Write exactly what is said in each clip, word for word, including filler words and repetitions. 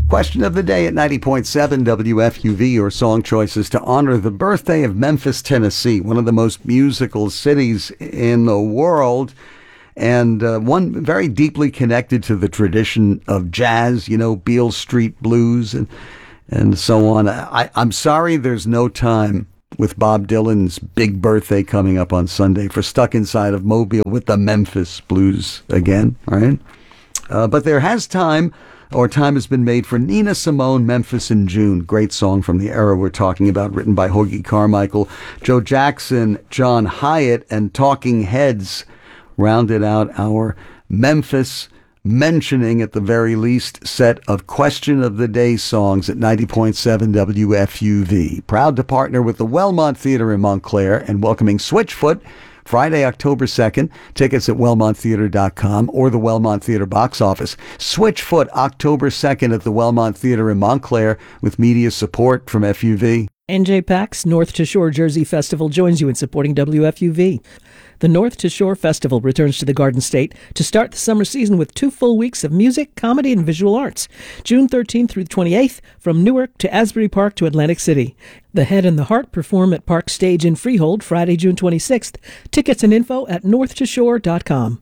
Question of the day at ninety point seven W F U V, your song choices to honor the birthday of Memphis, Tennessee, one of the most musical cities in the world, and uh, one very deeply connected to the tradition of jazz, you know, Beale Street Blues and and so on. I, I'm sorry there's no time with Bob Dylan's big birthday coming up on Sunday for Stuck Inside of Mobile with the Memphis Blues again, all right? Uh, but there has time, or time has been made for Nina Simone, Memphis in June. Great song from the era we're talking about, written by Hoagy Carmichael. Joe Jackson, John Hyatt, and Talking Heads rounded out our Memphis mentioning, at the very least, set of Question of the Day songs at ninety point seven W F U V. Proud to partner with the Wellmont Theater in Montclair and welcoming Switchfoot Friday, October second. Tickets at Wellmont Theater dot com or the Wellmont Theater box office. Switchfoot October second at the Wellmont Theater in Montclair with media support from F U V. N J PAC's North to Shore Jersey Festival joins you in supporting W F U V. The North to Shore Festival returns to the Garden State to start the summer season with two full weeks of music, comedy, and visual arts. June thirteenth through twenty-eighth, from Newark to Asbury Park to Atlantic City. The Head and the Heart perform at Park Stage in Freehold Friday, June twenty-sixth. Tickets and info at north to shore dot com.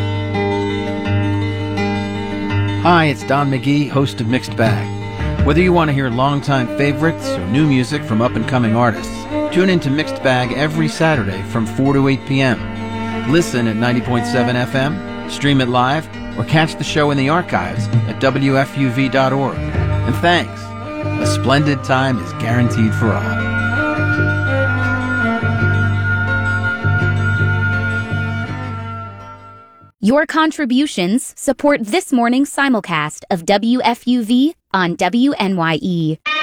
Hi, it's Don McGee, host of Mixed Bag. Whether you want to hear longtime favorites or new music from up-and-coming artists, tune in to Mixed Bag every Saturday from four to eight p.m. Listen at ninety point seven F M, stream it live, or catch the show in the archives at W F U V dot org. And thanks. A splendid time is guaranteed for all. Your contributions support this morning's simulcast of W F U V on W N Y E.